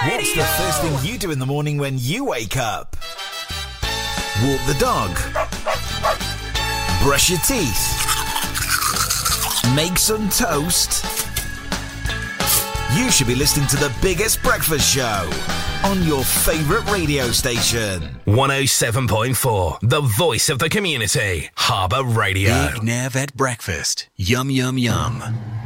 What's the first thing you do in the morning when you wake up? Walk the dog. Brush your teeth. Make some toast. You should be listening to the biggest breakfast show on your favourite radio station. 107.4, the voice of the community. Harbour Radio. Big Nev at breakfast. Yum, yum, yum.